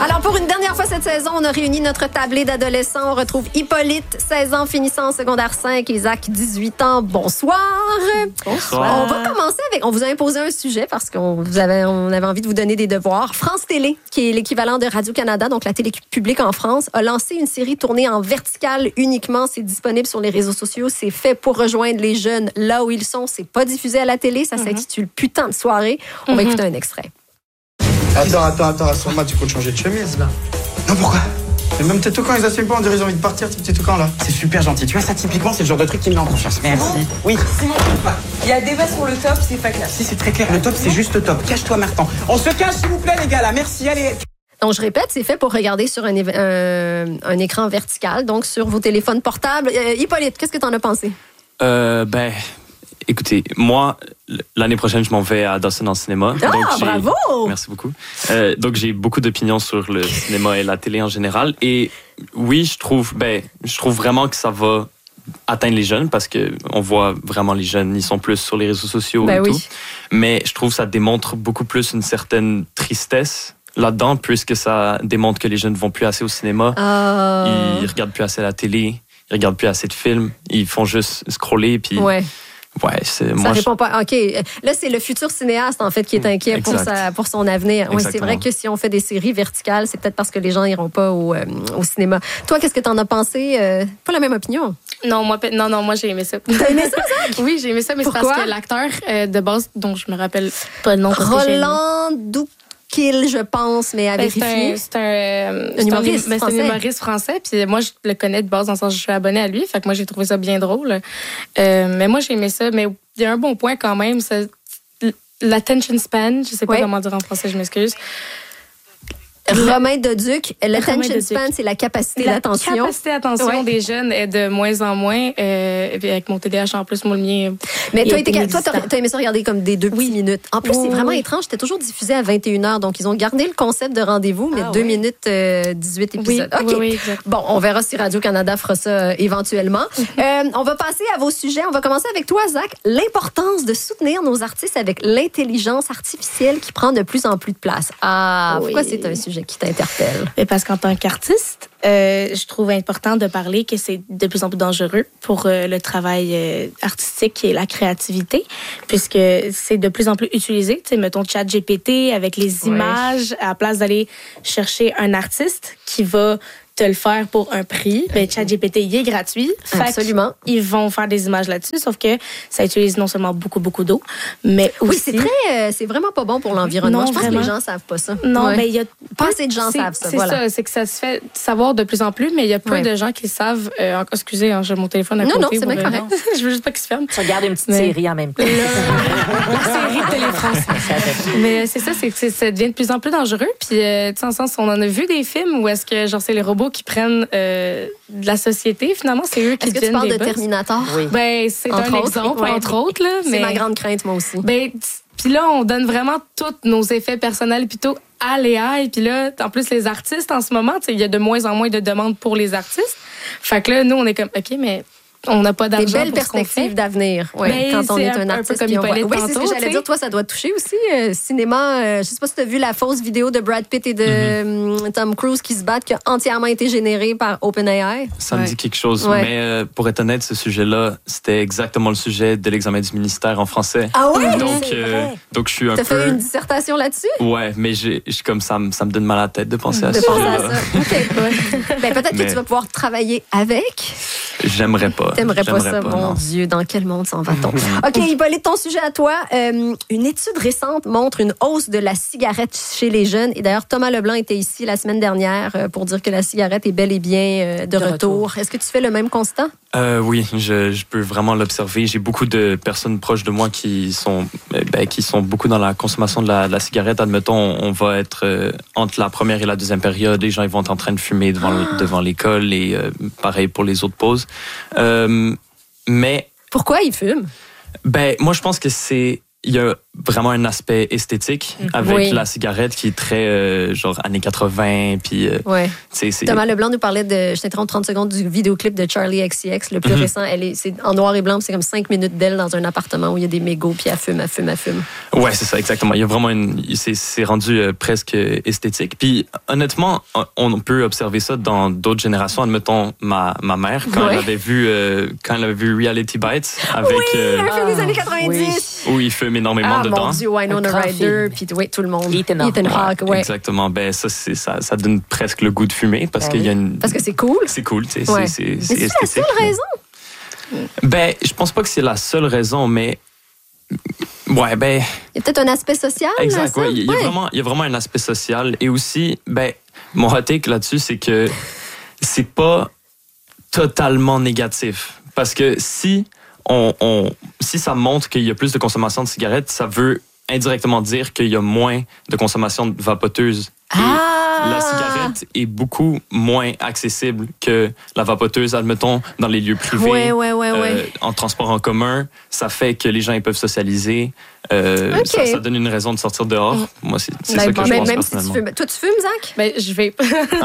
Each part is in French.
Alors, pour une dernière fois cette saison, on a réuni notre tablée d'adolescents. On retrouve Hippolyte, 16 ans, finissant en secondaire 5. Isaac, 18 ans. Bonsoir. Bonsoir. On va commencer avec... On vous a imposé un sujet parce on avait envie de vous donner des devoirs. France Télé, qui est l'équivalent de Radio-Canada, donc la télé publique en France, a lancé une série tournée en verticale uniquement. C'est disponible sur les réseaux sociaux. C'est fait pour rejoindre les jeunes là où ils sont. C'est pas diffusé à la télé. Ça s'intitule Putain de soirée. On va écouter un extrait. Attends, Asoma, tu comptes changer de chemise, là? Non, pourquoi? Mais même tes toucans, ils assument pas, on dirait qu'ils ont envie de partir, tes petits toucans, là. C'est super gentil, tu vois, ça, typiquement, c'est le genre de truc qui me met en confiance. Merci. Oui. Simon, il y a débat sur le top, c'est pas clair. Si, c'est très clair, le top, c'est juste top. Cache-toi, Martin. On se cache, s'il vous plaît, les gars, là. Merci, allez. Donc, je répète, c'est fait pour regarder sur un écran vertical, donc sur vos téléphones portables. Hippolyte, qu'est-ce que t'en as pensé? Écoutez, moi, l'année prochaine, je m'en vais à Dawson en cinéma. Ah, donc bravo! Merci beaucoup. Donc, j'ai beaucoup d'opinions sur le cinéma et la télé en général. Et oui, je trouve vraiment que ça va atteindre les jeunes parce que on voit vraiment les jeunes, ils sont plus sur les réseaux sociaux et tout. Mais je trouve que ça démontre beaucoup plus une certaine tristesse là-dedans puisque ça démontre que les jeunes ne vont plus assez au cinéma. Ils regardent plus assez la télé. Ils regardent plus assez de films. Ils font juste scroller puis... Ouais, ça répond pas. OK. Là, c'est le futur cinéaste, en fait, qui est inquiet pour son avenir. Ouais, c'est vrai que si on fait des séries verticales, c'est peut-être parce que les gens n'iront pas au cinéma. Toi, qu'est-ce que t'en as pensé? Pas la même opinion? Non, moi, j'ai aimé ça. T'as aimé ça, Zach? Oui, j'ai aimé ça, mais c'est parce que l'acteur de base, dont je me rappelle pas le nom. Roland Doukil, je pense, mais à vérifier. C'est un humoriste français. Puis moi, je le connais de base dans le sens que je suis abonnée à lui. Fait que moi, j'ai trouvé ça bien drôle. Mais moi, j'ai aimé ça. Mais il y a un bon point quand même. C'est l'attention span. Je sais pas comment dire en français, je m'excuse. Romain Doduc, l'attention span, c'est la capacité d'attention. La capacité d'attention des jeunes est de moins en moins. Avec mon TDAH en plus, moi, le mien. Mais toi, t'as aimé ça regarder comme des 2 petites minutes. En plus, c'est vraiment étrange. C'était toujours diffusé à 21h. Donc, ils ont gardé le concept de rendez-vous, mais 2 minutes, 18 épisodes. OK. Oui, exact. Bon, on verra si Radio-Canada fera ça éventuellement. On va passer à vos sujets. On va commencer avec toi, Zach. L'importance de soutenir nos artistes avec l'intelligence artificielle qui prend de plus en plus de place. Pourquoi c'est un sujet qui t'interpelle? Et parce qu'en tant qu'artiste, je trouve important de parler que c'est de plus en plus dangereux pour le travail artistique et la créativité, puisque c'est de plus en plus utilisé. Tu sais, mettons ChatGPT avec les images, à la place d'aller chercher un artiste qui va te le faire pour un prix. Ben, ChatGPT, il est gratuit. Absolument. Ils vont faire des images là-dessus, sauf que ça utilise non seulement beaucoup d'eau, mais aussi... Oui, c'est vraiment pas bon pour l'environnement. Non, je pense que les gens savent pas ça. Non, mais il y a... Pas assez de gens savent ça, C'est ça, c'est que ça se fait savoir de plus en plus, mais il y a peu de gens qui savent... excusez, j'ai mon téléphone à côté. Non, c'est bien correct. Je veux juste pas qu'il se ferme. Tu regardes une petite série en même temps. La série de Télé-France. Mais c'est ça, ça devient de plus en plus dangereux. Puis, tu sais, en sens, on en a vu des films où est-ce que, genre, c'est les robots qui prennent de la société, finalement, c'est eux qui deviennent des boss. Est-ce que tu parles de Terminator? Oui. Ben, c'est un exemple, entre autres. Là, c'est ma grande crainte, moi aussi. Ben, puis là, on donne vraiment tous nos effets personnels plutôt à l'AI. Puis là, en plus, les artistes, en ce moment, il y a de moins en moins de demandes pour les artistes. Fait que là, nous, on est comme, OK, mais... on n'a pas d'argent. Des belles perspectives d'avenir, quand on est un artiste. Comme oui, c'est ce que j'allais dire. Toi, ça doit te toucher aussi. Cinéma, je sais pas si tu as vu la fausse vidéo de Brad Pitt et de Tom Cruise qui se battent, qui a entièrement été générée par OpenAI. Ça me dit quelque chose. Mais pour être honnête, ce sujet-là, c'était exactement le sujet de l'examen du ministère en français. Ah oui? Donc, je suis un peu... T'as fait une dissertation là-dessus? Ouais, mais comme ça me donne mal à la tête de penser à ça. OK. Ben, peut-être que tu vas pouvoir travailler avec. J'aimerais pas. T'aimerais pas ça, mon Dieu. Dans quel monde s'en va-t-on? OK, Hippolyte, ton sujet à toi. Une étude récente montre une hausse de la cigarette chez les jeunes. Et d'ailleurs, Thomas Leblanc était ici la semaine dernière pour dire que la cigarette est bel et bien de retour. Est-ce que tu fais le même constat? Oui, je peux vraiment l'observer. J'ai beaucoup de personnes proches de moi qui sont beaucoup dans la consommation de la cigarette. Admettons, on va être entre la première et la deuxième période. Les gens ils vont être en train de fumer devant l'école et pareil pour les autres pauses. Mais pourquoi ils fument? Ben moi je pense que il y a vraiment un aspect esthétique avec Oui. la cigarette qui est très genre années 80 puis Ouais. c'est Thomas Leblanc nous parlait je t'interromps 30 secondes du vidéoclip de Charlie XCX, le plus récent. C'est en noir et blanc, c'est comme 5 minutes d'elle dans un appartement où il y a des mégots, puis elle fume. Ouais, c'est ça, exactement. Il y a vraiment c'est rendu presque esthétique. Puis honnêtement, on peut observer ça dans d'autres générations. Admettons ma mère quand elle avait vu Reality Bites avec un film des années 90. où il fume énormément dedans. Mon Dieu, Winona Ryder, puis tout le monde. Ethan Hawke, ouais. Exactement. Ben ça donne presque le goût de fumer parce qu'il y a une. Parce que c'est cool. C'est cool, tu sais. Ouais. C'est Mais c'est esthétique. la seule raison. Ben, je pense pas que c'est la seule raison, mais ouais, ben. Il y a peut-être un aspect social. Exact, là, ça? ouais. Il y a vraiment un aspect social. Et aussi, ben, mon hot take là-dessus, c'est que c'est pas totalement négatif. Parce que si ça montre qu'il y a plus de consommation de cigarettes, ça veut indirectement dire qu'il y a moins de consommation de vapoteuses. Et la cigarette est beaucoup moins accessible que la vapoteuse, admettons, dans les lieux privés, en transport en commun. Ça fait que les gens ils peuvent socialiser. Ça donne une raison de sortir dehors. Moi, c'est ça que je pense même personnellement. si tu fumes. Toi, tu fumes, Zach? Ben, je vais.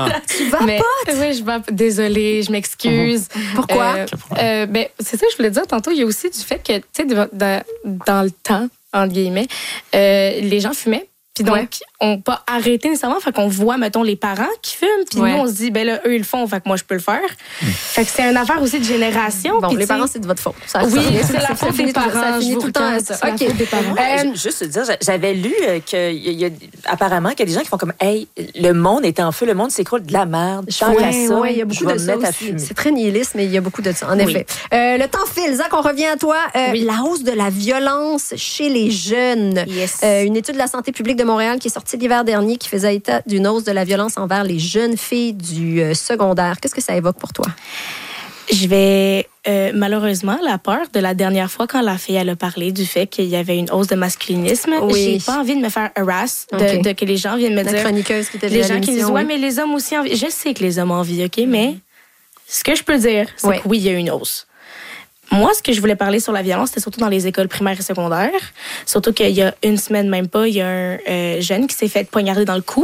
Tu vapotes? Oui, je vapote. Désolée, je m'excuse. Pourquoi? Ben, c'est ça que je voulais dire tantôt. Il y a aussi du fait que, tu sais, dans le temps, entre guillemets, les gens fumaient. Puis donc, on n'a pas arrêté nécessairement. Fait qu'on voit, mettons, les parents qui fument. Puis nous, on se dit, ben là, eux, ils le font. Fait que moi, je peux le faire. Fait que c'est une affaire aussi de génération. Bon, puis les parents, c'est de votre faute. Oui, c'est la faute des parents. Ça finit tout le temps. OK. Des parents. Juste te dire, j'avais lu apparemment qu'il y a des gens qui font comme, hey, le monde est en feu, le monde s'écroule de la merde. Tant qu'à ça, il y a beaucoup de ça aussi. C'est très nihiliste, mais il y a beaucoup de ça, en effet. Le temps file. Zach, on revient à toi. La hausse de la violence chez les jeunes. Yes. Une étude de la santé publique de Montréal qui est sortie l'hiver dernier qui faisait état d'une hausse de la violence envers les jeunes filles du secondaire. Qu'est-ce que ça évoque pour toi? Je vais, malheureusement, la peur de la dernière fois quand la fille elle a parlé du fait qu'il y avait une hausse de masculinisme. Oui. J'ai pas envie de me faire harass, Okay. de que les gens viennent me La dire... chroniqueuse qui était Les venue à gens qui disent, l'émission, ouais, mais les hommes aussi envie. Je sais que les hommes envient, OK, mais ce que je peux dire, c'est que oui, il y a une hausse. Moi, ce que je voulais parler sur la violence, c'était surtout dans les écoles primaires et secondaires. Surtout qu'il y a une semaine, même pas, il y a un jeune qui s'est fait poignarder dans le cou.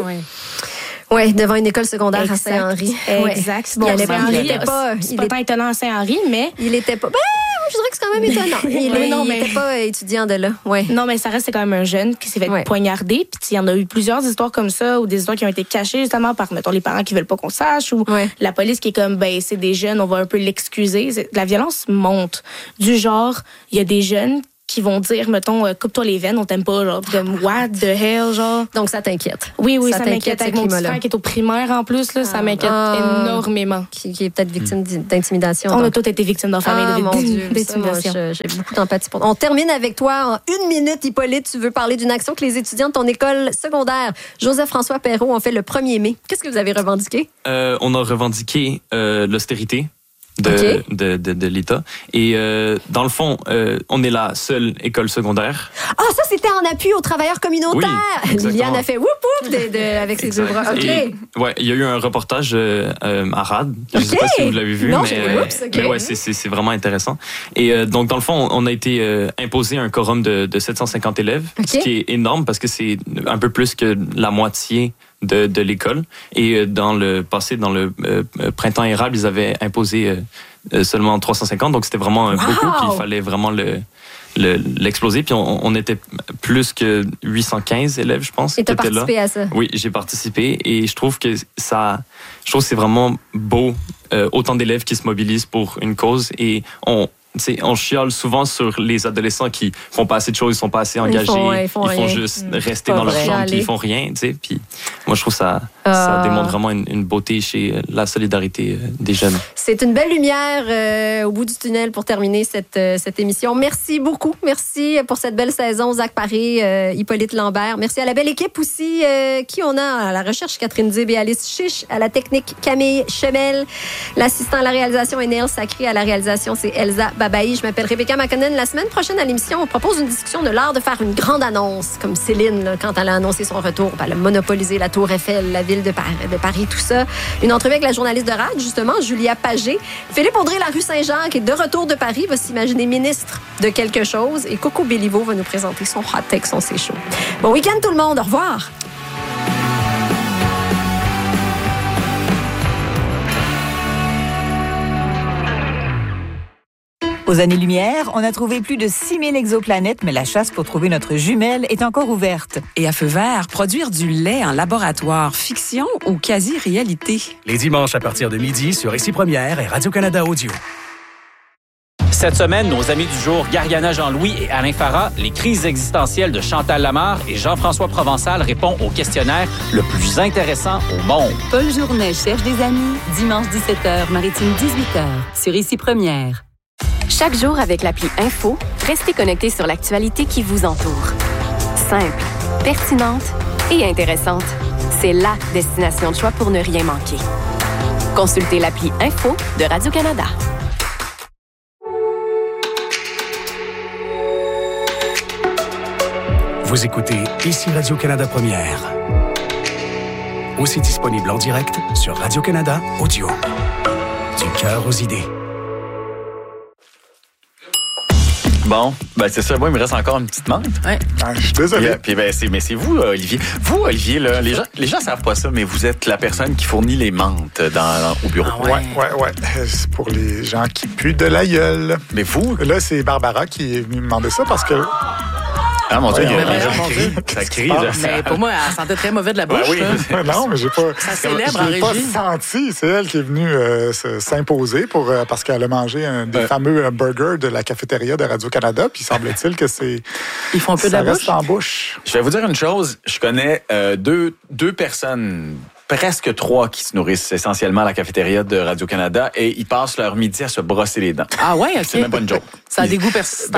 Oui, devant une école secondaire à Saint-Henri. Exact. Bon, Bon, Saint-Henri, il était pas, c'est pas tant étonnant à Saint-Henri, mais... Il était pas... je dirais que c'est quand même étonnant. Il n'était pas étudiant de là. Ouais. Non, mais ça reste quand même un jeune qui s'est fait poignarder. Puis il y en a eu plusieurs histoires comme ça, ou des histoires qui ont été cachées justement par, mettons, les parents qui veulent pas qu'on sache, ou la police qui est comme, ben, c'est des jeunes, on va un peu l'excuser. La violence monte. Du genre, il y a des jeunes qui vont dire, mettons, coupe-toi les veines, on t'aime pas, genre, comme, what the hell, genre. Donc, ça t'inquiète. Oui, ça m'inquiète. Avec mon petit frère qui est au primaire, en plus, là, ça m'inquiète énormément. Qui est peut-être victime d'intimidation. On a tous été victimes dans la famille d'intimidation. J'ai beaucoup d'empathie pour toi. On termine avec toi en 1 minute, Hippolyte. Tu veux parler d'une action que les étudiants de ton école secondaire, Joseph-François Perrault, ont fait le 1er mai. Qu'est-ce que vous avez revendiqué? On a revendiqué l'austérité de l'État. Et dans le fond, on est la seule école secondaire. Ah, ça, c'était en appui aux travailleurs communautaires. Oui, Liliane a fait whoop whoop avec ses deux bras. OK. Ouais, il y a eu un reportage à RAD. Je ne sais pas si vous l'avez vu, mais ouais, c'est vraiment intéressant. Et donc, dans le fond, on a été imposé un quorum de 750 élèves, ce qui est énorme parce que c'est un peu plus que la moitié de l'école. Et dans le passé, dans le printemps érable, ils avaient imposé seulement 350, donc c'était vraiment beaucoup, puis il fallait vraiment l'exploser. Puis on était plus que 815 élèves, je pense. Et tu as participé à ça? Oui, j'ai participé et je trouve que c'est vraiment beau, autant d'élèves qui se mobilisent pour une cause et on chiale souvent sur les adolescents qui font pas assez de choses, ils sont pas assez engagés, ils font juste rester dans leur chambre, puis ils font rien, tu sais. Puis moi, je trouve ça démontre vraiment une beauté chez la solidarité des jeunes. C'est une belle lumière au bout du tunnel pour terminer cette émission. Merci beaucoup. Merci pour cette belle saison, Zach Paré, Hippolyte Lambert. Merci à la belle équipe aussi, qui on a à la recherche, Catherine Dib et Alice Chiche, à la technique, Camille Chemel, l'assistant à la réalisation est Néel Sacré, à la réalisation, c'est Elsa Babaï. Je m'appelle Rebecca McConnell. La semaine prochaine à l'émission, on propose une discussion de l'art de faire une grande annonce, comme Céline, là, quand elle a annoncé son retour. Elle a monopolisé la Tour Eiffel, la ville de Paris, tout ça. Une entrevue avec la journaliste de RAD, justement, Julia Pagé. Philippe Audrey, la rue Saint-Jean, qui est de retour de Paris, va s'imaginer ministre de quelque chose. Et Coco Béliveau va nous présenter son hot take, son C'est chaud. Bon week-end tout le monde. Au revoir. Aux années-lumière, on a trouvé plus de 6000 exoplanètes, mais la chasse pour trouver notre jumelle est encore ouverte. Et à feu vert, produire du lait en laboratoire, fiction ou quasi-réalité? Les dimanches à partir de midi sur Ici Première et Radio-Canada Audio. Cette semaine, nos amis du jour, Gariana Jean-Louis et Alain Farah, les crises existentielles de Chantal Lamarre et Jean-François Provençal répondent au questionnaire le plus intéressant au monde. Paul Journet cherche des amis, dimanche 17h, Maritime 18h, sur Ici Première. Chaque jour avec l'appli Info, restez connectés sur l'actualité qui vous entoure. Simple, pertinente et intéressante. C'est la destination de choix pour ne rien manquer. Consultez l'appli Info de Radio-Canada. Vous écoutez Ici Radio-Canada Première. Aussi disponible en direct sur Radio-Canada Audio. Du cœur aux idées. Bon, ben c'est ça. Moi, il me reste encore une petite menthe. Ouais. Je suis désolé. Puis mais c'est vous, Olivier. Vous, Olivier, là, les gens savent pas ça, mais vous êtes la personne qui fournit les menthes au bureau. Ah ouais. C'est pour les gens qui puent de la gueule. Mais vous? Là, c'est Barbara qui est venue me demander ça parce que... Ah, mon Dieu, ça crie. Mais pour moi, elle sentait très mauvais de la bouche. Non, mais j'ai pas... Ça célèbre en régie. Je l'ai pas senti. C'est elle qui est venue s'imposer parce qu'elle a mangé des fameux burgers de la cafétéria de Radio-Canada. Puis semble-t-il que c'est... Ils font un peu de la bouche? Ça reste en bouche. Je vais vous dire une chose. Je connais deux personnes... presque 3 qui se nourrissent essentiellement à la cafétéria de Radio-Canada et ils passent leur midi à se brosser les dents. Ah ouais, OK. C'est même pas une joke. Ça a des goûts persistants.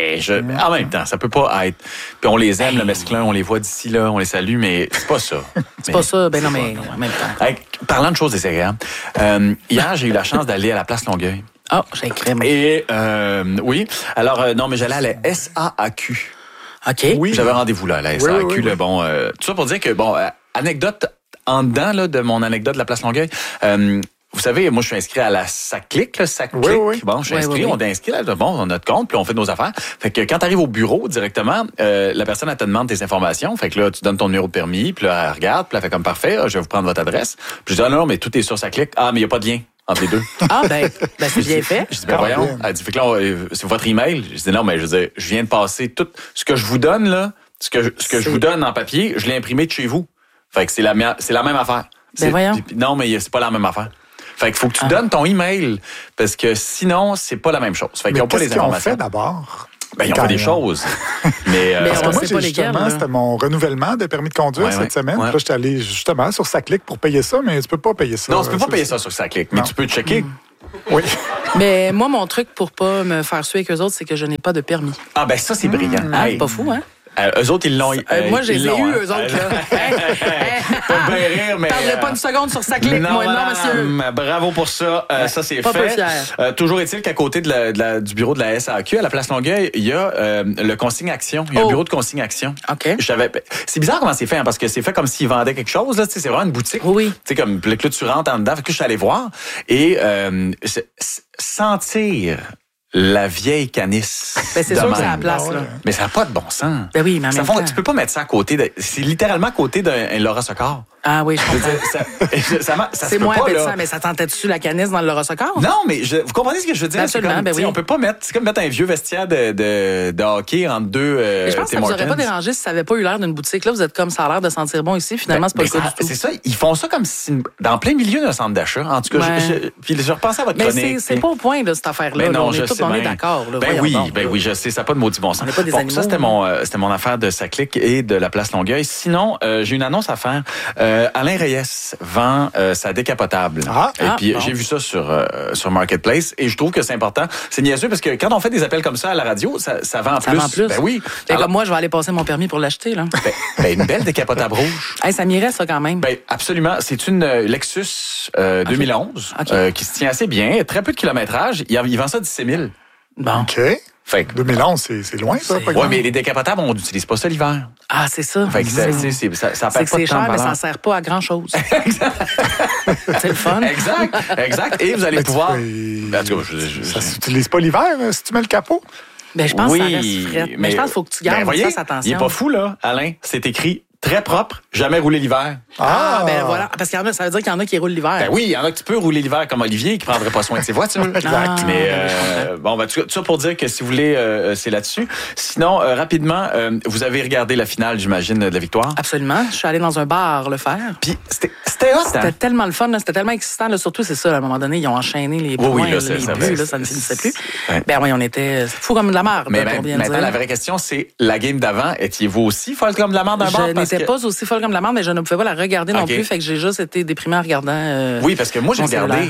En même temps, ça peut pas être... Puis on les aime, le mesclun, on les voit d'ici, là, on les salue, mais c'est pas ça. C'est pas ça, ben non, mais en même temps. Parlant de choses désagréables, hier, j'ai eu la chance d'aller à la place Longueuil. Ah, j'ai crème. Et oui, alors non, mais j'allais à la SAAQ. OK. Oui. J'avais rendez-vous là, à la SAAQ. Oui. Là, bon, tout ça pour dire que, bon, anecdote en dedans là, de mon anecdote de la place Longueuil. Vous savez, moi, je suis inscrit à la SACLIC, SACLIC. Oui. Bon, je suis inscrit, on est inscrit là, bon, notre compte, puis on fait nos affaires. Fait que quand tu arrives au bureau directement, la personne, elle te demande tes informations. Fait que là, tu donnes ton numéro de permis, puis là, elle regarde, puis elle fait comme parfait, je vais vous prendre votre adresse. Puis je dis, non, mais tout est sur SACLIC. Ah, mais il n'y a pas de lien entre les deux. Ah, ben c'est bien fait. Je dis, ben voyons. Elle dit, fait que là, c'est votre email. Je dis, non, mais je veux dire, je viens de passer tout ce que je vous donne, là, ce que je vous donne en papier, je l'ai imprimé de chez vous. Fait que c'est la même affaire. Ben voyons. Non, mais c'est pas la même affaire. Fait qu'il faut que tu donnes ton email, parce que sinon, c'est pas la même chose. Fait qu'ils n'ont pas les informations. Qu'est-ce qu'ils ont fait d'abord? Ben, ils ont fait des choses. Mais parce que moi, justement, c'était mon renouvellement de permis de conduire cette semaine. Là, j'étais allé justement sur SACLIC pour payer ça, mais tu peux pas payer ça. Non, tu peux pas payer ça sur SACLIC, mais tu peux checker. Oui. Mais moi, mon truc pour pas me faire suer avec eux autres, c'est que je n'ai pas de permis. Ah, ben ça, c'est brillant. C'est pas fou, hein? Eux autres, ils l'ont. Moi, je les ai eus, eux autres, là. Pas bien rire, mais. Parlerai pas une seconde sur SACLIC, moi, non, monsieur. Bravo pour ça. Ça, c'est pas fait. Peu fier. Toujours est-il qu'à côté du bureau de la SAQ, à la place Longueuil, il y a le consigne action. Il y a un bureau de consigne action. OK. C'est bizarre comment c'est fait, hein, parce que c'est fait comme s'ils vendaient quelque chose, là. C'est vraiment une boutique. Oui. Tu sais, comme, là, tu rentres en dedans. Fait que je suis allé voir. Et, sentir la vieille canisse. Ben, c'est sûr que c'est à la place, là. Mais ça n'a pas de bon sens. Ben oui, mais en même temps. Tu peux pas mettre ça à côté c'est littéralement à côté d'un Laura Socor. Ah oui, je comprends. C'est moins appétissant, mais ça tentait-tu la canisse dans le Laura Socor? Non, mais vous comprenez ce que je veux dire? Absolument, ben oui. On peut pas mettre, c'est comme mettre un vieux vestiaire de hockey entre deux. Mais je pense que ça vous aurait pas dérangé si ça avait pas eu l'air d'une boutique. Là, vous êtes comme ça a l'air de sentir bon ici. Finalement, c'est pas le cas du tout. C'est ça, ils font ça comme si dans plein milieu d'un centre d'achat. En tout cas, puis je repensais à votre chronique. Mais c'est pas au point de cette affaire-là. Ben non, on est d'accord. Ben oui, je sais, ça n'a pas de maudit bon sens. On n'est pas des animaux. Ça, c'était mon affaire de SACLIC et de la place Longueuil. Sinon, j'ai une annonce à faire. Alain Reyes vend sa décapotable. Et puis, j'ai vu ça sur Marketplace et je trouve que c'est important. C'est niaiseux parce que quand on fait des appels comme ça à la radio, ça vend plus. Vend plus. Ben oui. Alors, comme moi, je vais aller passer mon permis pour l'acheter, là. Une belle décapotable rouge. Ça m'irait, ça, quand même. Ben, absolument. C'est une Lexus 2011 qui se tient assez bien. Très peu de kilométrage. Il vend ça 17 000. Bon. OK. Fait que 2011, c'est loin, ça. Oui, mais les décapotables, on n'utilise pas ça l'hiver. Ah, c'est ça. Fait que ça perd pas de temps. C'est cher, mais ça ne sert pas à grand-chose. C'est le fun. Exact. Et vous allez pouvoir... Ça s'utilise pas l'hiver, si tu mets le capot? Ben, je pense que ça reste frais. Mais je pense qu'il faut que tu gardes ça, attention. Il n'est pas fou, là, Alain. C'est écrit très propre, jamais roulé l'hiver. Ben voilà. Parce qu'il y en a, ça veut dire qu'il y en a qui roulent l'hiver. Ben oui, il y en a que tu peux rouler l'hiver, comme Olivier, qui ne prendrait pas soin de ses voitures. Exact. Mais tout ça pour dire que si vous voulez, c'est là-dessus. Sinon, rapidement, vous avez regardé la finale, j'imagine, de la victoire? Absolument. Je suis allé dans un bar le faire. Puis c'était hot. C'était tellement le fun, là. C'était tellement excitant. Là. Surtout, c'est ça, à un moment donné, ils ont enchaîné les points, les buts, là, ça ne finissait plus. Ouais. Ben oui, on était fou comme de la merde. Mais maintenant, la vraie question, c'est la game d'avant, étiez-vous aussi folle comme de la merde d'un bar? Je n'étais pas aussi folle comme de la merde, mais je ne pouvais pas la regarder non plus. Fait que j'ai juste été déprimé en regardant. Oui, parce que moi, j'ai regardé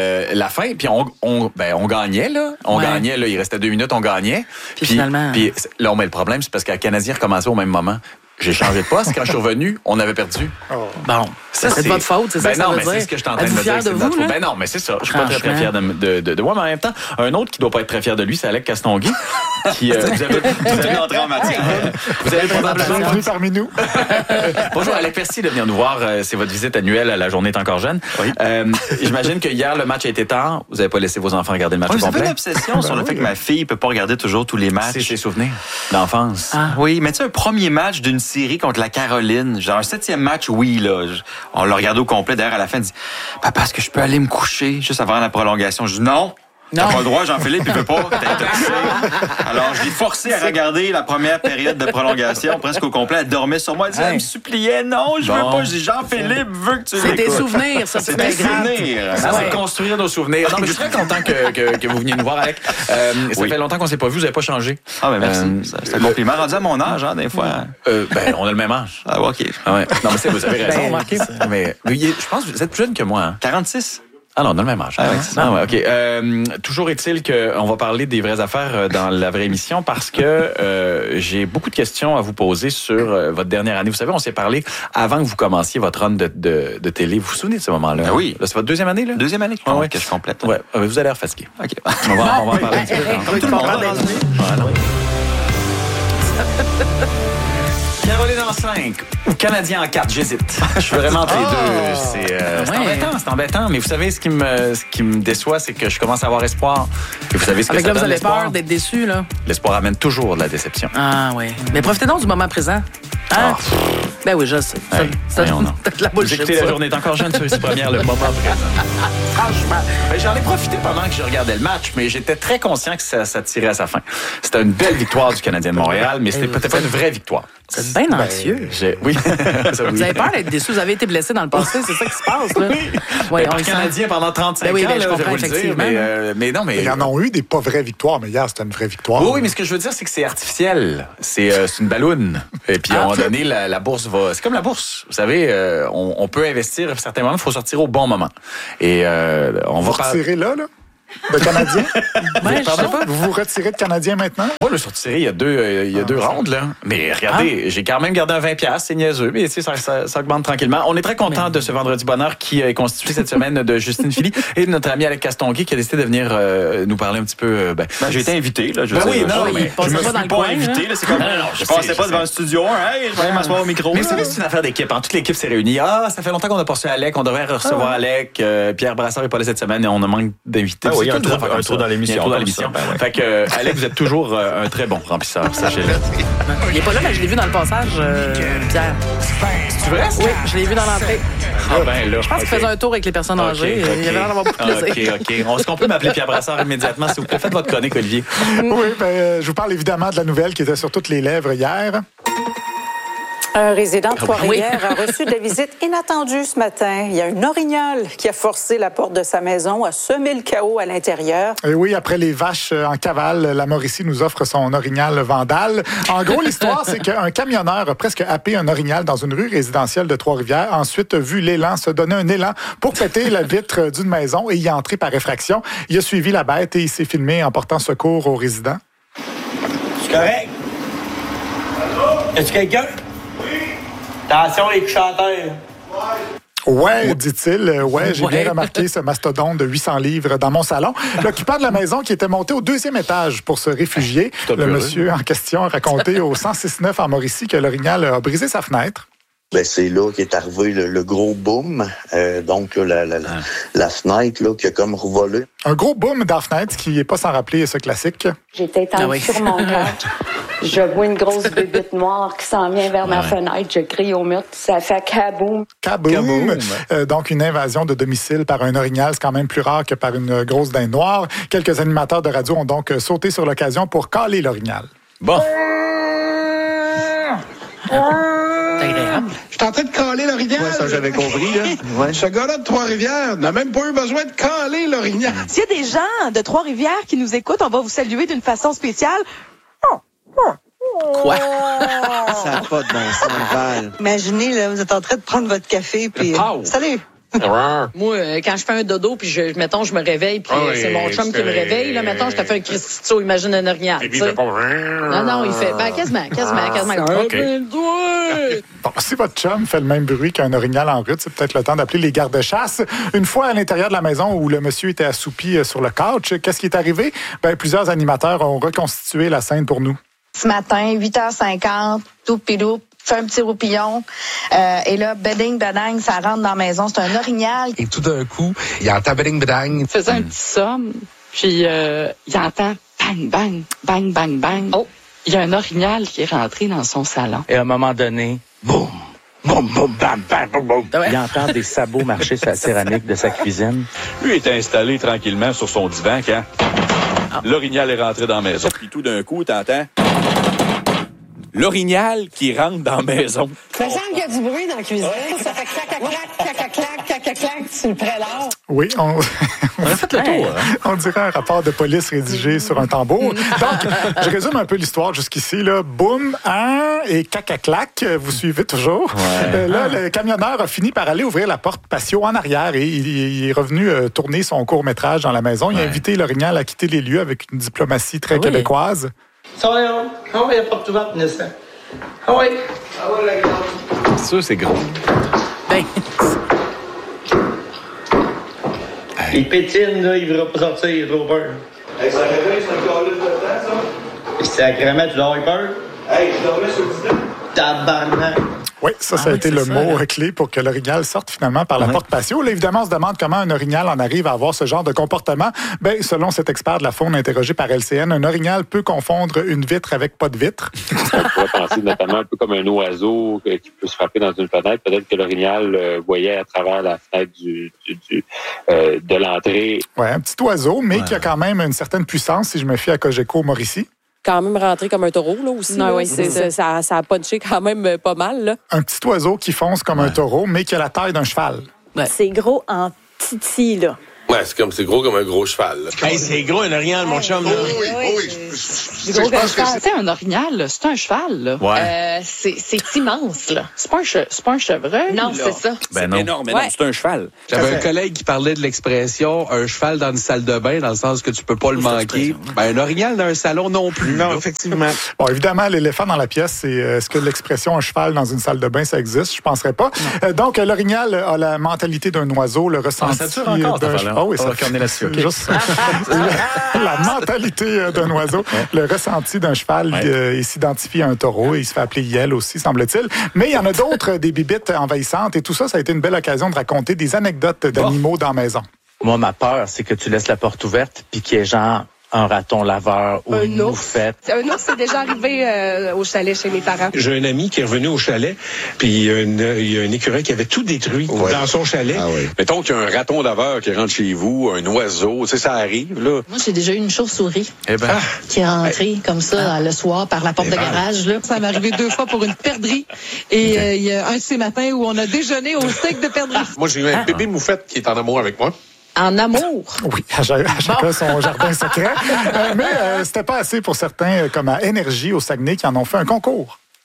la fin, puis on gagnait, là. On gagnait, là. Il restait 2 minutes, on gagnait. Puis finalement. Puis là, le problème, c'est parce que le Canadien recommençait au même moment. J'ai changé de poste. Quand je suis revenu, on avait perdu. Bon. Ça, c'est de votre faute, c'est ça que ça veut dire. C'est ce que je suis en train de me dire. Êtes-vous fier de vous, Ben non, mais c'est ça. Je suis pas très fier de moi, mais en même temps, un autre qui doit pas être très fier de lui, c'est Alec Castonguay. Qui, vous avez entré en matière. Vous avez probablement bienvenue parmi nous. Bonjour Alec, merci de venir nous voir. C'est votre visite annuelle à La Journée est encore jeune. Oui. J'imagine que hier, le match a été tard. Vous n'avez pas laissé vos enfants regarder le match complet. J'ai fait une obsession sur le fait que ma fille peut pas regarder toujours tous les matchs. C'est ses souvenirs d'enfance. Oui, mais tu sais, un premier match d'une série contre la Caroline, genre un 7e match, oui, là. On l'a regardé au complet. D'ailleurs, à la fin, il dit « Papa, est-ce que je peux aller me coucher juste avant la prolongation? » Je dis « Non. T'as pas le droit, Jean-Philippe, il veut pas. T'es intoxiqué. » Alors, je l'ai forcé à regarder la première période de prolongation, presque au complet. Elle dormait sur moi. Elle me suppliait, non, je veux pas. Je dis, Jean-Philippe veut que tu l'écoutes. C'est des souvenirs, ça. C'est des souvenirs. Ça, c'est construire nos souvenirs. Non, mais je suis très content que vous veniez nous voir, Alec. Ça fait longtemps qu'on s'est pas vu, vous avez pas changé. Ah, ben merci. C'est un compliment. Rendu à mon âge, hein, des fois. On a le même âge. Ah, OK. Non, mais vous avez raison, remarqué. Mais je pense que vous êtes plus jeune que moi. 46. Ah non, on a le même âge. Ah oui, c'est ça. OK. Toujours est-il qu'on va parler des vraies affaires dans la vraie émission parce que j'ai beaucoup de questions à vous poser sur votre dernière année. Vous savez, on s'est parlé avant que vous commenciez votre run de télé. Vous vous souvenez de ce moment-là? Ah oui. Là, c'est votre 2e année, là? 2e année que je complète. Ouais. Vous allez l'air fatigué. OK. On va en parler un petit peu. Tout le monde. Caroline en 5 ou Canadien en 4, j'hésite. Je suis vraiment entre les deux. C'est embêtant. Mais vous savez, ce qui me déçoit, c'est que je commence à avoir espoir. Et vous savez ce que avec ça là, vous donne, avez peur d'être déçu, là? L'espoir amène toujours de la déception. Ah oui. Mais profitez donc du moment présent. Hein? Ben oui, je sais. Ça la vous écoutez La Journée est encore jeune sur ici première, le moment présent. Franchement, j'en ai profité pendant que je regardais le match, mais j'étais très conscient que ça tirait à sa fin. C'était une belle victoire du Canadien de Montréal, mais c'était peut-être pas une vraie victoire. Vous êtes bien anxieux. Oui. Vous avez peur d'être déçu. Vous avez été blessé dans le passé. C'est ça qui se passe, là. Oui, par Canadien pendant 35 ans, je comprends, effectivement. Mais non, mais... Ils en ont eu des pas vraies victoires, mais hier, c'était une vraie victoire. Oui, mais ce que je veux dire, c'est que c'est artificiel. C'est une balloune. Et puis, à un moment donné, la bourse va... C'est comme la bourse. Vous savez, on peut investir à certains moments, il faut sortir au bon moment. Et on va retirer là? De Canadien? Vous vous retirez de Canadien maintenant? Moi, je suis retiré il y a deux rounds, là. Mais regardez, j'ai quand même gardé un 20$, c'est niaiseux, mais tu sais, ça augmente tranquillement. On est très content de ce vendredi bonheur qui est constitué cette semaine de Justine Philly et de notre ami Alec Castonguay qui a décidé de venir nous parler un petit peu. J'ai été invité, là. Je me suis pas invité, là. C'est comme, je passais pas devant le studio, je vais aller m'asseoir au micro. Mais c'est une affaire d'équipe. Toute l'équipe s'est réunie. Ça fait longtemps qu'on a pas reçu Alec. On devrait recevoir Alec. Pierre Brassard est pas là cette semaine et on a manque d'invités. Il y a un trou dans l'émission. Fait que, Alec, vous êtes toujours un très bon remplisseur, sachez-le. Il n'est pas là, mais je l'ai vu dans le passage, Pierre. C'est vrai? Oui, je l'ai vu dans l'entrée. Là. Je pense qu'il faisait un tour avec les personnes âgées. Il avait l'air d'avoir beaucoup de plaisir. OK. Est-ce qu'on peut m'appeler Pierre Brassard immédiatement, s'il vous plaît? Faites votre chronique, Olivier. Oui, je vous parle évidemment de la nouvelle qui était sur toutes les lèvres hier. Un résident de Trois-Rivières a reçu des visites inattendues ce matin. Il y a une orignale qui a forcé la porte de sa maison, a semé le chaos à l'intérieur. Et oui, après les vaches en cavale, la Mauricie nous offre son orignal vandale. En gros, l'histoire, c'est qu'un camionneur a presque happé un orignal dans une rue résidentielle de Trois-Rivières. Ensuite, vu l'élan, se donner un élan pour péter la vitre d'une maison et y entrer par effraction. Il a suivi la bête et il s'est filmé en portant secours aux résidents. C'est correct? Allô? Est-ce quelqu'un? Attention, les couches à terre. Ouais, dit-il. Ouais, j'ai bien remarqué ce mastodonte de 800 livres dans mon salon. L'occupant de la maison qui était monté au 2e étage pour se réfugier. Le monsieur en question a raconté au 106.9 en Mauricie que l'orignal a brisé sa fenêtre. Ben, c'est là qu'est arrivé le gros boom. Donc, la fenêtre là, qui a comme revolé. Un gros boom dans la fenêtre qui n'est pas sans rappeler ce classique. J'étais étendue sur mon couch. Je vois une grosse bébête noire qui s'en vient vers ma fenêtre. Je crie au mur. Ça fait kaboum. Kaboum. Donc, une invasion de domicile par un orignal, c'est quand même plus rare que par une grosse dinde noire. Quelques animateurs de radio ont donc sauté sur l'occasion pour caler l'orignal. Bon. Je suis en train de caler l'orignal. Ouais, ça, j'avais compris, là. Ouais. Ce gars-là de Trois-Rivières n'a même pas eu besoin de caler l'orignal. S'il y a des gens de Trois-Rivières qui nous écoutent, on va vous saluer d'une façon spéciale. Quoi? Ça n'a pas de bon sens, Val. Imaginez, là, vous êtes en train de prendre votre café, puis... Salut! Moi, quand je fais un dodo, puis mettons, je me réveille, puis c'est mon chum qui me réveille, là, mettons, je te fais un Christito, imagine un orignal. Et puis, il fait pas... Non, il fait, quasiment. Okay. Bon, si votre chum fait le même bruit qu'un orignal en route, c'est peut-être le temps d'appeler les gardes-chasse. Une fois à l'intérieur de la maison où le monsieur était assoupi sur le couch, qu'est-ce qui est arrivé? Ben, plusieurs animateurs ont reconstitué la scène pour nous. Ce matin, 8h50, tout pilou, fait un petit roupillon. Et là, beding, bedang, ça rentre dans la maison. C'est un orignal. Et tout d'un coup, il entend beding, bedang. Il faisait un petit somme, puis il entend bang, bang, bang, bang, bang. Oh! Il y a un orignal qui est rentré dans son salon. Et à un moment donné, boum, boum, boum, bam, bam, boum, boum. Il entend des sabots marcher sur la céramique de sa cuisine. Lui était installé tranquillement sur son divan quand l'orignal est rentré dans la maison. Puis tout d'un coup, t'entends l'orignal qui rentre dans la maison. Ça semble qu'il y a du bruit dans la cuisine. Ça fait clac, sur le prélat. Oui, on a fait le tour. Hein? On dirait un rapport de police rédigé sur un tambour. Donc, je résume un peu l'histoire jusqu'ici. Là. Boum, et caca-clac. Vous suivez toujours. Ouais. Là, le camionneur a fini par aller ouvrir la porte patio en arrière et il est revenu tourner son court-métrage dans la maison. Il a invité l'orignal à quitter les lieux avec une diplomatie très québécoise. Ça, il n'y a pas de tout va tenir ça. Ah oui. Ah oui, la grande. Ça, c'est gros. Ben. Il pétine, là, il ne voudra pas sortir, il a trop peur. Hey, ça réveille, c'est un câlin de temps, ça? Sacrément, tu dois avoir peur? Hey, je dormais sur le divan. Tabarnak. Oui, ça a été le mot clé pour que l'orignal sorte finalement par la porte patio. Là, évidemment, on se demande comment un orignal en arrive à avoir ce genre de comportement. Ben, selon cet expert de la faune interrogé par LCN, un orignal peut confondre une vitre avec pas de vitre. On pourrait penser notamment un peu comme un oiseau qui peut se frapper dans une fenêtre. Peut-être que l'orignal voyait à travers la fenêtre de l'entrée. Oui, un petit oiseau, mais qui a quand même une certaine puissance, si je me fie à Cogeco Mauricie. Quand même rentré comme un taureau, là, aussi. Non, là. oui, ça a punché quand même pas mal, là. Un petit oiseau qui fonce comme un taureau, mais qui a la taille d'un cheval. Ouais. C'est gros en titi, là. Ouais, c'est gros comme un gros cheval. Hey, c'est gros, un orignal, mon chum. Là. Oui. C'est gros comme un cheval. C'est un orignal, là. C'est un cheval, là. Ouais. C'est immense, là. C'est pas un chevreuil. Non, c'est ça. Ben non. Énorme, non, c'est un cheval. J'avais un collègue qui parlait de l'expression un cheval dans une salle de bain, dans le sens que tu peux pas le manquer. Ben, un orignal dans un salon non plus. Non, effectivement. Bon, évidemment, l'éléphant dans la pièce, c'est est-ce que l'expression un cheval dans une salle de bain, ça existe? Je penserais pas. Donc, l'orignal a la mentalité d'un oiseau, le ressenti d'un cheval. Ah oui, ça on est là-dessus. Okay. Juste la mentalité d'un oiseau, le ressenti d'un cheval, il s'identifie à un taureau et il se fait appeler Yel aussi, semble-t-il. Mais il y en a d'autres, des bibites envahissantes et tout ça, ça a été une belle occasion de raconter des anecdotes d'animaux dans la maison. Moi, ma peur, c'est que tu laisses la porte ouverte puis qu'il y ait genre un raton laveur ou une moufette. Un ours, c'est déjà arrivé au chalet chez mes parents. J'ai un ami qui est revenu au chalet, puis il y a un écureuil qui avait tout détruit dans son chalet. Ah oui. Mettons qu'il y a un raton laveur qui rentre chez vous, un oiseau, tu sais, ça arrive, là. Moi, j'ai déjà eu une chauve-souris qui est rentrée comme ça le soir par la porte de garage. Là. Ça m'est arrivé 2 fois pour une perdrix. Et il y a un de ces matins où on a déjeuné au steak de perdrix. Moi, j'ai eu un bébé moufette qui est en amour avec moi. En amour. Oui, à chacun son jardin secret. Mais c'était pas assez pour certains, comme à Énergie au Saguenay, qui en ont fait un concours.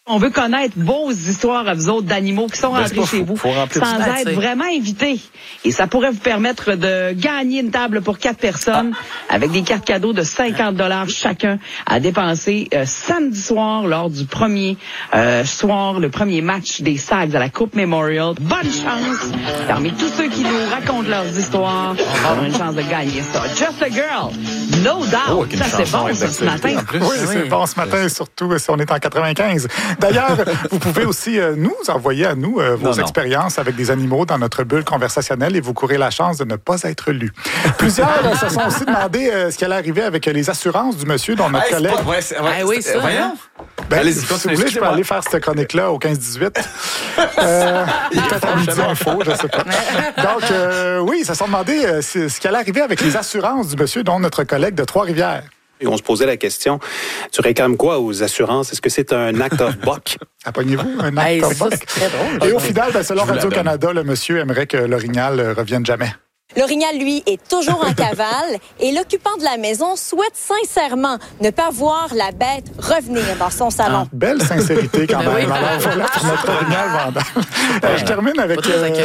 On veut connaître vos histoires à vous autres d'animaux qui sont rentrés chez vous sans être vraiment invités. Et ça pourrait vous permettre de gagner une table pour 4 personnes avec des cartes cadeaux de 50 $ chacun à dépenser samedi soir lors du premier soir, le premier match des Sags à la Coupe Memorial. Bonne chance! Parmi tous ceux qui nous racontent leurs histoires, on aura une chance de gagner ça. Just a Girl, no doubt. Ça, c'est bon, ça, ce matin. Oui, c'est bon ce matin, surtout si on est en 95. D'ailleurs, vous pouvez aussi nous envoyer à nous vos expériences avec des animaux dans notre bulle conversationnelle et vous courez la chance de ne pas être lu. Plusieurs se sont aussi demandé ce qui allait arriver avec les assurances du monsieur dont notre collègue... oui, ça. Voyons. Allez-y, si vous voulez, je peux aller faire cette chronique-là au 15-18. Peut-être à Midi Info, je ne sais pas. Donc, oui, ils se sont demandé ce qui allait arriver avec les assurances du monsieur dont notre collègue de Trois-Rivières. Et on se posait la question, tu réclames quoi aux assurances? Est-ce que c'est un act of buck? Appognez-vous, un act of buck. C'est très drôle. Et au final, selon Radio-Canada, le monsieur aimerait que l'orignal revienne jamais. L'orignal, lui, est toujours en cavale et l'occupant de la maison souhaite sincèrement ne pas voir la bête revenir dans son salon. Belle sincérité quand même. Alors voilà pour notre orignal vendeur. Je termine avec...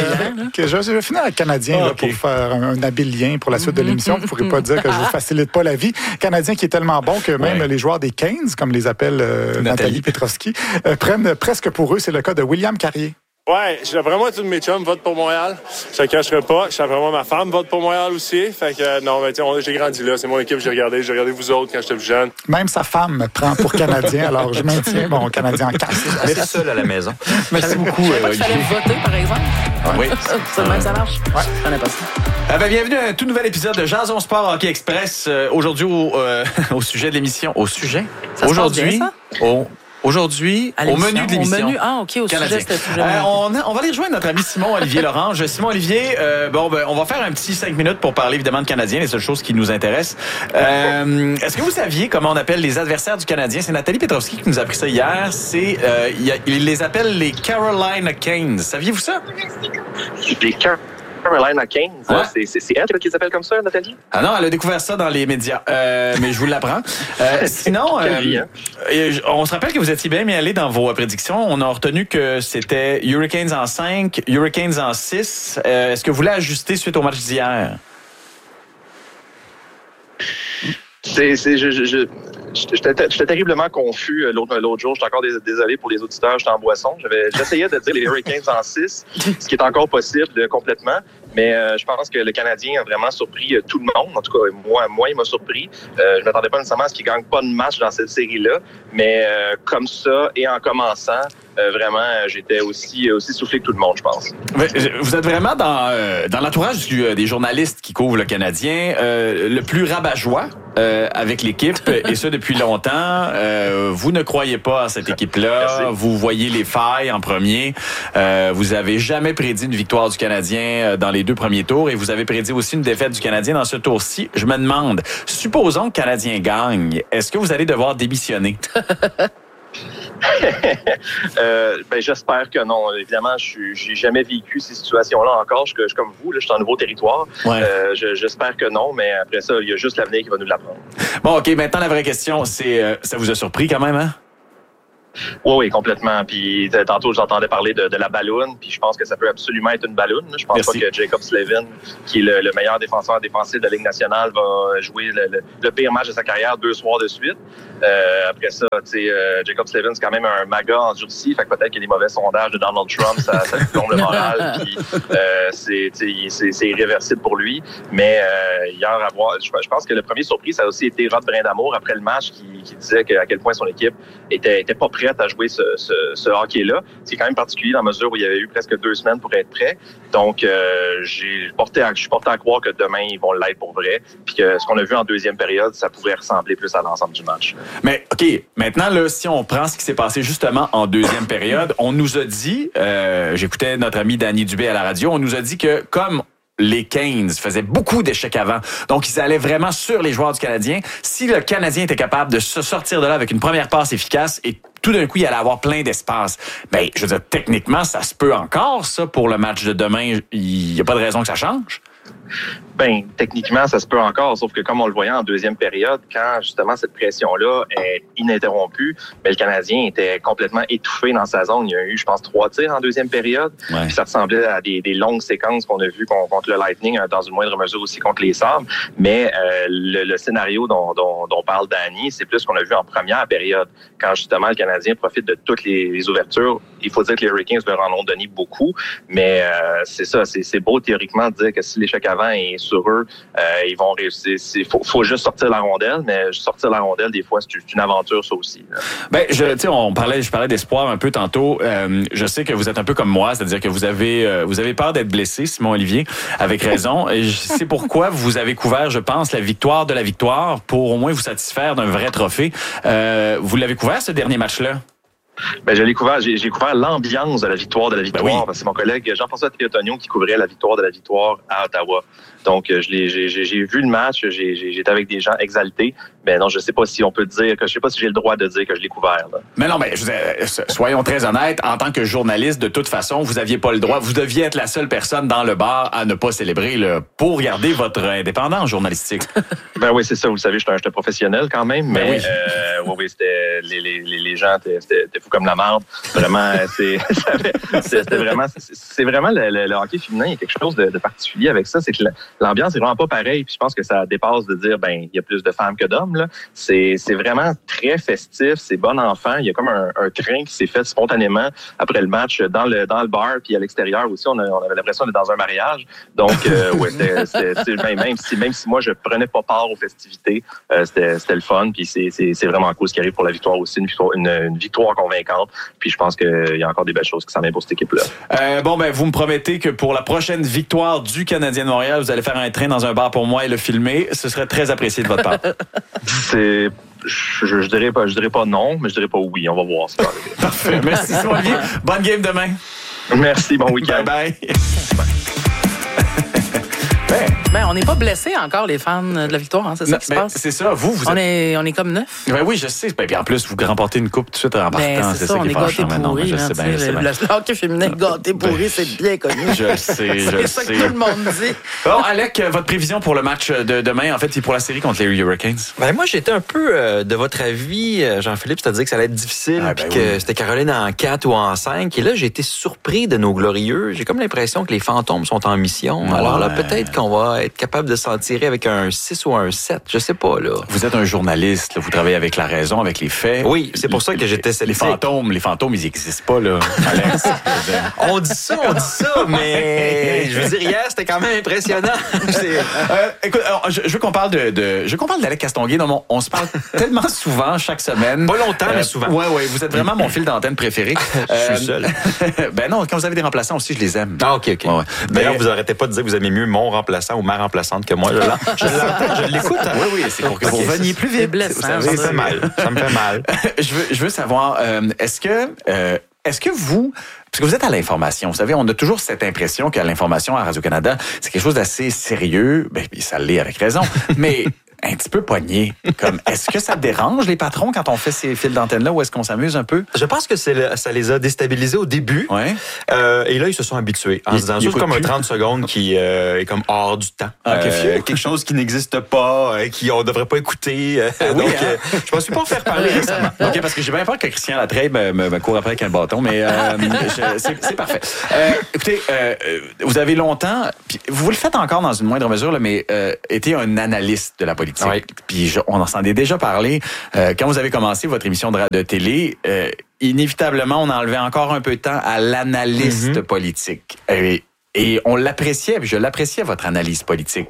je vais finir avec Canadien là, pour faire un habile lien pour la suite de l'émission. Vous ne pourrez pas dire que je vous facilite pas la vie. Canadien qui est tellement bon que même les joueurs des Canes, comme les appelle Nathalie Petrovski, prennent presque pour eux. C'est le cas de William Carrier. Ouais, vraiment tous mes chums votent pour Montréal. Je ne cacherai pas. Vraiment, ma femme vote pour Montréal aussi. Fait que non, mais j'ai grandi là. C'est mon équipe, j'ai regardé vous autres quand j'étais plus jeune. Même sa femme me prend pour Canadien. Alors je maintiens mon Canadien en 4. Elle est seule à la maison. Merci beaucoup. Je savais pas qu'il fallait voter, par exemple. Oui. Ça marche. Ouais. Je connais pas ça. Bienvenue à un tout nouvel épisode de Jason Sport Hockey Express. Aujourd'hui, au sujet de l'émission. Au sujet? Ça aujourd'hui, se passe bien, ça? Aujourd'hui, au menu de l'émission. Au menu, au sujet, c'était le sujet. On va aller rejoindre notre ami Simon-Olivier Lorange. Simon-Olivier, on va faire un petit 5 minutes pour parler évidemment de Canadien, les seules choses qui nous intéressent. Est-ce que vous saviez comment on appelle les adversaires du Canadien? C'est Nathalie Petrovski qui nous a appris ça hier. Il les appelle les Carolina Canes. Saviez-vous ça? Les Carolina Canes, ouais. C'est elle qui les appelle comme ça, Nathalie? Ah non, elle a découvert ça dans les médias, mais je vous l'apprends. Sinon, on se rappelle que vous étiez bien mis allé dans vos prédictions. On a retenu que c'était Hurricanes en 5, Hurricanes en 6. Est-ce que vous voulez ajuster suite au match d'hier? J'étais terriblement confus l'autre jour. J'étais encore désolé pour les auditeurs. J'étais en boisson. J'essayais de dire les Hurricanes en 6, ce qui est encore possible complètement. Mais je pense que le Canadien a vraiment surpris tout le monde. En tout cas, moi il m'a surpris. Je ne m'attendais pas nécessairement à ce qu'il ne gagne pas de match dans cette série-là. Mais comme ça, et en commençant, vraiment, j'étais aussi soufflé que tout le monde, je pense. Mais vous êtes vraiment dans l'entourage des journalistes qui couvrent le Canadien, le plus rabat-joie avec l'équipe, et ça depuis longtemps. Vous ne croyez pas à cette équipe-là. Merci. Vous voyez les failles en premier. Vous avez jamais prédit une victoire du Canadien dans les 2 premiers tours, et vous avez prédit aussi une défaite du Canadien dans ce tour-ci. Je me demande, supposons que le Canadien gagne, est-ce que vous allez devoir démissionner? J'espère que non. Évidemment, j'ai jamais vécu ces situations-là encore. Je suis comme vous, là, je suis en nouveau territoire. Ouais. J'espère que non, mais après ça, il y a juste l'avenir qui va nous l'apprendre. Bon, OK, maintenant la vraie question, c'est ça vous a surpris quand même, hein? Oui, complètement. Puis tantôt, j'entendais parler de la balloune, puis je pense que ça peut absolument être une balloune. Je pense pas que Jacob Slavin, qui est le meilleur défenseur défensif de la Ligue nationale, va jouer le pire match de sa carrière 2 soirs de suite. Après ça, Jacob Slavin, c'est quand même un maga endurci, fait que peut-être que les mauvais sondages de Donald Trump, ça lui tombe le moral, puis c'est irréversible pour lui. Mais hier, je pense que le premier surprise, ça a aussi été Rod Brindamour après le match qui disait à quel point son équipe était pas prête à jouer ce hockey-là. C'est quand même particulier dans la mesure où il y avait eu presque 2 semaines pour être prêt. Donc, je suis porté à croire que demain, ils vont l'être pour vrai. Puis que ce qu'on a vu en deuxième période, ça pourrait ressembler plus à l'ensemble du match. Mais, OK, maintenant, là, si on prend ce qui s'est passé justement en deuxième période, on nous a dit, j'écoutais notre ami Danny Dubé à la radio, on nous a dit que comme les Canes faisaient beaucoup d'échecs avant, donc ils allaient vraiment sur les joueurs du Canadien. Si le Canadien était capable de se sortir de là avec une première passe efficace et tout d'un coup, il allait avoir plein d'espace. Ben, je veux dire, techniquement, ça se peut encore, ça, pour le match de demain. Il n'y a pas de raison que ça change. Ben, techniquement, ça se peut encore, sauf que comme on le voyait en deuxième période, quand justement cette pression-là est ininterrompue, ben, le Canadien était complètement étouffé dans sa zone. Il y a eu, je pense, 3 tirs en deuxième période. Ouais. Puis ça ressemblait à des longues séquences qu'on a vues contre le Lightning, dans une moindre mesure aussi contre les Sabres. Mais le scénario dont parle Danny, c'est plus ce qu'on a vu en première période, quand justement le Canadien profite de toutes les ouvertures. Il faut dire que les Hurricanes leur en ont donné beaucoup, mais c'est ça, c'est beau théoriquement de dire que si l'échec avant est sur eux, ils vont réussir. Faut juste sortir la rondelle, mais sortir la rondelle, des fois, c'est une aventure, ça aussi. Là. Ben, je parlais d'espoir un peu tantôt. Je sais que vous êtes un peu comme moi, c'est-à-dire que vous avez peur d'être blessé, Simon Olivier, avec raison. Et c'est pourquoi vous avez couvert, je pense, la victoire de la victoire pour au moins vous satisfaire d'un vrai trophée. Vous l'avez couvert, ce dernier match-là? Ben, j'ai couvert l'ambiance de la victoire parce que c'est mon collègue Jean-François Triotonio qui couvrait la victoire de la victoire à Ottawa. Donc, j'ai vu le match, j'étais avec des gens exaltés. Mais non, je sais pas si on peut dire je sais pas si j'ai le droit de dire que je l'ai couvert, là. Mais non, mais soyons très honnêtes, en tant que journaliste, de toute façon, vous aviez pas le droit, vous deviez être la seule personne dans le bar à ne pas célébrer, là, pour garder votre indépendance journalistique. Ben oui, c'est ça, vous le savez, j'étais un professionnel quand même, mais oui, c'était les gens étaient fous comme la marde. Vraiment, c'est vraiment le hockey féminin, il y a quelque chose de particulier avec ça, c'est que l'ambiance est vraiment pas pareille, puis je pense que ça dépasse de dire ben il y a plus de femmes que d'hommes là. C'est vraiment très festif, c'est bon enfant, il y a comme un train qui s'est fait spontanément après le match dans le bar, puis à l'extérieur aussi, on avait l'impression d'être dans un mariage. Donc même si moi je prenais pas part aux festivités, c'était le fun, puis c'est vraiment cool ce qui arrive pour la victoire aussi, une victoire convaincante. Puis je pense qu'il y a encore des belles choses qui s'en viennent pour cette équipe-là. Vous me promettez que pour la prochaine victoire du Canadien de Montréal, vous allez faire un train dans un bar pour moi et le filmer. Ce serait très apprécié de votre part. Je dirais pas non, mais je dirais pas oui. On va voir ça. Parfait. Merci, Simon Olivier. Bonne game demain. Merci. Bon week-end. Bye. Ben, on n'est pas blessés encore, les fans de la victoire, hein, c'est ça qui se passe? C'est ça, vous on est comme 9. Ben oui, je sais. Ben, en plus, vous remportez une coupe tout de suite en partant. C'est ça, on est gâtés pourris. Le hockey féminin gâté pourri, c'est bien connu. Je sais. C'est ça que tout le monde dit. Bon, Alec, votre prévision pour le match de demain, en fait, c'est pour la série contre les Hurricanes? Ben moi, j'étais un peu de votre avis, Jean-Philippe, c'est-à-dire que ça allait être difficile, puis que c'était Caroline en 4 ou en 5. Et là, j'ai été surpris de nos glorieux. J'ai comme l'impression que les fantômes sont en mission. Ouais. Alors là, peut-être qu'on va être capable de s'en tirer avec un 6 ou un 7. Je sais pas, là. Vous êtes un journaliste, là, vous travaillez avec la raison, avec les faits. Oui, c'est pour ça que j'étais sceptique. Les fantômes, ils n'existent pas, là, Alex. On dit ça, mais je veux dire, hier, c'était quand même impressionnant. Écoute, je veux qu'on parle d'Alec Castonguay. Non, on se parle tellement souvent, chaque semaine. Pas longtemps, mais souvent. Oui, vous êtes vraiment mon fil d'antenne préféré. Je suis seul. Ben non, quand vous avez des remplaçants aussi, je les aime. Ah, OK. Ouais. D'ailleurs, vous arrêtez pas de dire que vous aimez mieux mon remplaçant ou ma remplaçante que moi. Je l'écoute. Hein? Oui, c'est pour que vous reveniez plus vite. Ça me fait mal. Je veux savoir, est-ce que vous... Parce que vous êtes à l'information. Vous savez, on a toujours cette impression qu'à l'information à Radio-Canada, c'est quelque chose d'assez sérieux. Ben, ça l'est avec raison. Mais un petit peu poigné. Comme, est-ce que ça dérange les patrons quand on fait ces fils d'antenne-là ou est-ce qu'on s'amuse un peu? Je pense que ça les a déstabilisés au début. Ouais. Et là, ils se sont habitués. En se disant, c'est comme un 30 secondes qui est comme hors du temps. Quelque chose qui n'existe pas, qu'on ne devrait pas écouter. Je me suis pas faire parler récemment. OK, parce que j'ai bien peur que Christian Latreille me court après avec un bâton, mais c'est parfait. Écoutez, vous avez longtemps, vous le faites encore dans une moindre mesure, là, mais été un analyste de la politique. Oui. Puis on en s'en est déjà parlé. Quand vous avez commencé votre émission de télé, inévitablement, on enlevait encore un peu de temps à l'analyste politique. Et on l'appréciait, puis je l'appréciais, votre analyse politique.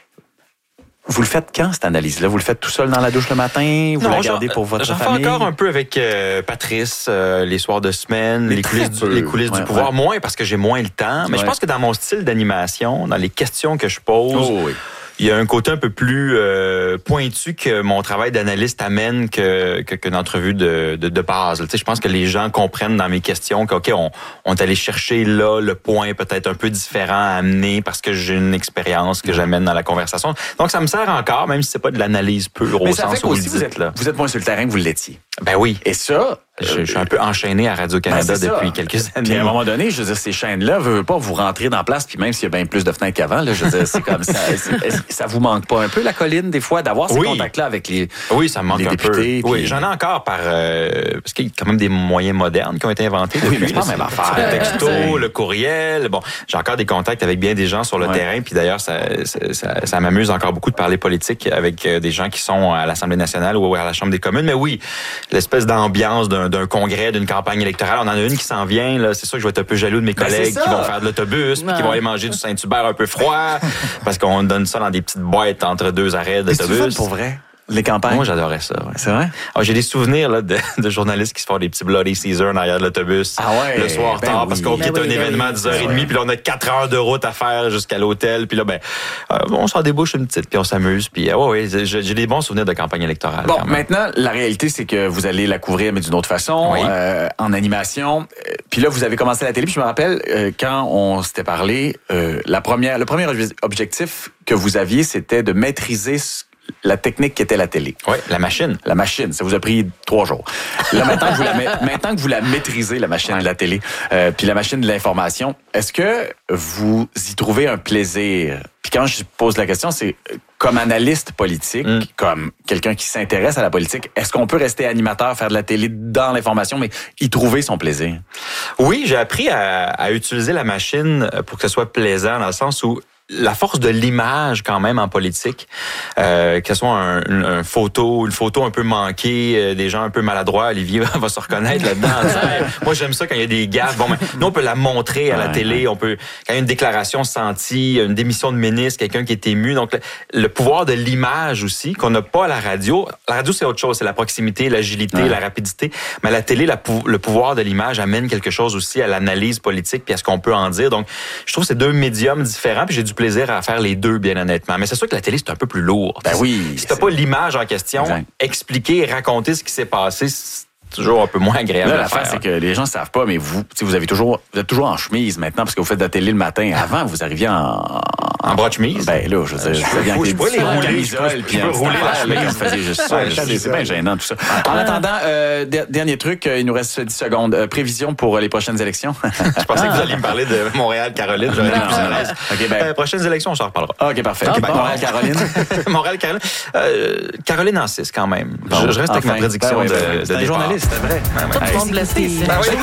Vous le faites quand, cette analyse-là? Vous le faites tout seul dans la douche le matin? Vous la gardez pour votre famille? J'en fais encore un peu avec Patrice, les soirs de semaine, les coulisses du pouvoir. Moins parce que j'ai moins le temps. Mais je pense que dans mon style d'animation, dans les questions que je pose... Il y a un côté un peu plus pointu que mon travail d'analyste amène que d'entrevue de base. Tu sais, je pense que les gens comprennent dans mes questions qu'OK, on est allé chercher là le point peut-être un peu différent à amener parce que j'ai une expérience que j'amène dans la conversation. Donc ça me sert encore, même si c'est pas de l'analyse pure au sens où vous le dites là. Vous êtes moins sur le terrain que vous l'étiez. Ben oui. Et ça... Je suis un peu enchaîné à Radio-Canada depuis quelques années. Puis à un moment donné, je veux dire, ces chaînes-là, veulent pas vous rentrer dans la place, puis même s'il y a bien plus de fenêtres qu'avant, là, je veux dire, c'est comme ça. Ça vous manque pas un peu, la colline, des fois, d'avoir ces contacts-là avec les Oui, ça me manque les un députés, peu. Oui, j'en ai encore parce qu'il y a quand même des moyens modernes qui ont été inventés depuis. Mais c'est pas la même affaire. Le texto, le courriel. Bon, j'ai encore des contacts avec bien des gens sur le terrain, puis d'ailleurs, ça m'amuse encore beaucoup de parler politique avec des gens qui sont à l'Assemblée nationale ou à la Chambre des communes. Mais oui, l'espèce d'ambiance d'un congrès, d'une campagne électorale. On en a une qui s'en vient. Là. C'est sûr que je vais être un peu jaloux de mes collègues qui vont faire de l'autobus, puis qui vont aller manger du Saint-Hubert un peu froid, parce qu'on donne ça dans des petites boîtes entre deux arrêts d'autobus. C'est pour vrai? Les campagnes? Moi, j'adorais ça. Ouais. C'est vrai? Alors, j'ai des souvenirs là, de journalistes qui se font des petits Bloody Caesar en arrière de l'autobus le soir tard, parce qu'on quitte un événement à 10h30, puis là, on a 4 heures de route à faire jusqu'à l'hôtel, puis là, on s'en débouche une petite, puis on s'amuse, puis j'ai des bons souvenirs de campagne électorale. Bon, maintenant, la réalité, c'est que vous allez la couvrir, mais d'une autre façon, en animation. Puis là, vous avez commencé à la télé, puis je me rappelle, quand on s'était parlé, le premier objectif que vous aviez, c'était de maîtriser la technique qui était la télé. Oui, la machine. La machine, ça vous a pris 3 jours. Là, maintenant que vous la maîtrisez, la machine de la télé, puis la machine de l'information, est-ce que vous y trouvez un plaisir? Puis quand je pose la question, c'est comme analyste politique, comme quelqu'un qui s'intéresse à la politique, est-ce qu'on peut rester animateur, faire de la télé dans l'information, mais y trouver son plaisir? Oui, j'ai appris à utiliser la machine pour que ce soit plaisant, dans le sens où la force de l'image quand même en politique, que ce soit une photo un peu manquée, des gens un peu maladroits, Olivier va se reconnaître là-dedans. Moi, j'aime ça quand il y a des gaffes. Bon, nous, on peut la montrer à la télé. On peut, quand il y a une déclaration sentie, une démission de ministre, quelqu'un qui est ému. Donc, le pouvoir de l'image aussi, qu'on n'a pas à la radio. La radio, c'est autre chose. C'est la proximité, l'agilité, la rapidité. Mais à la télé, le pouvoir de l'image amène quelque chose aussi à l'analyse politique puis à ce qu'on peut en dire. Donc, je trouve que c'est 2 médiums différents. Puis j'ai du plaisir à faire les 2, bien honnêtement. Mais c'est sûr que la télé, c'est un peu plus lourd. Ben oui. Si t'as pas l'image en question, expliquer et raconter ce qui s'est passé, c'est toujours un peu moins agréable à faire. L'affaire, c'est que les gens ne savent pas, mais vous êtes toujours en chemise maintenant parce que vous faites de la télé le matin. Avant, vous arriviez en bras de chemise. Ben là, je veux dire, ça vient avec des camisoles, puis on rouler la chemise. Vous faisiez juste ça. C'est bien gênant, tout ça. En attendant, dernier truc, il nous reste 10 secondes. Prévision pour les prochaines élections? Je pensais que vous alliez me parler de Montréal-Caroline. J'aurais été plus à l'aise. OK, prochaines élections, on s'en reparlera. OK, parfait. Montréal-Caroline. Montréal-Caroline. Caroline en 6, quand même. Je reste avec ma prédiction de départ. Journaliste, c'était vrai. Tout le monde blessé ici.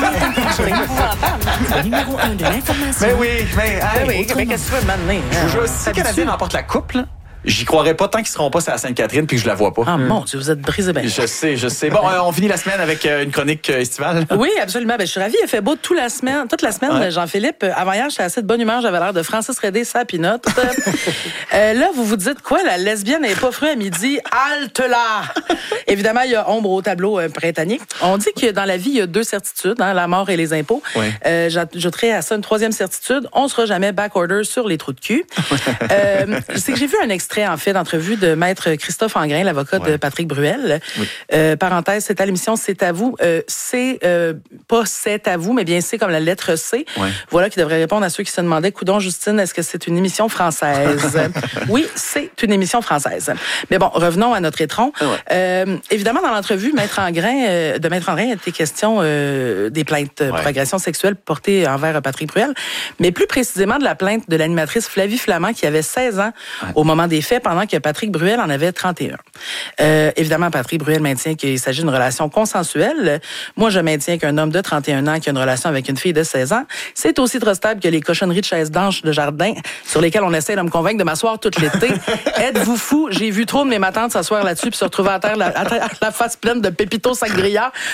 Le numéro 1 de l'information. Mais oui, mais qu'est-ce que tu veux m'amener? Si le Canadien remporte la coupe, là, j'y croirais pas tant qu'ils seront pas à la Sainte-Catherine puis que je la vois pas. Ah mon Dieu, vous êtes brisé bien. Je sais. Bon, on finit la semaine avec une chronique estivale. Oui, absolument. Je suis ravie. Il fait beau toute la semaine, Jean-Philippe. Avant hier, j'étais assez de bonne humeur. J'avais l'air de Francis Redé, sa pinotte. Là, vous vous dites quoi? La lesbienne n'est pas fruit à midi. Halte là! Évidemment, il y a ombre au tableau printanier. On dit que dans la vie, il y a 2 certitudes, la mort et les impôts. Oui. J'ajouterais à ça une 3e certitude. On sera jamais backorder sur les trous de cul. C'est que j'ai vu un extrait en fait d'entrevue de maître Christophe Angrain, l'avocat de Patrick Bruel. Oui. Parenthèse, c'est à l'émission C'est à vous. C'est pas C'est à vous, mais bien c'est comme la lettre C. Oui. Voilà qui devrait répondre à ceux qui se demandaient, coudon Justine, est-ce que c'est une émission française? Oui, c'est une émission française. Mais bon, revenons à notre étron. Évidemment, dans l'entrevue, de Maître Angrain, il était question des plaintes pour agression sexuelle portées envers Patrick Bruel, mais plus précisément de la plainte de l'animatrice Flavie Flamand qui avait 16 ans au moment des faits, pendant que Patrick Bruel en avait 31. Évidemment, Patrick Bruel maintient qu'il s'agit d'une relation consensuelle. Moi, je maintiens qu'un homme de 31 ans qui a une relation avec une fille de 16 ans, c'est aussi trop stable que les cochonneries de chaises d'ange de jardin sur lesquelles on essaie de me convaincre de m'asseoir tout l'été. Êtes-vous fou? J'ai vu trop de mes matantes s'asseoir là-dessus puis se retrouver à terre la face pleine de pépito sangria.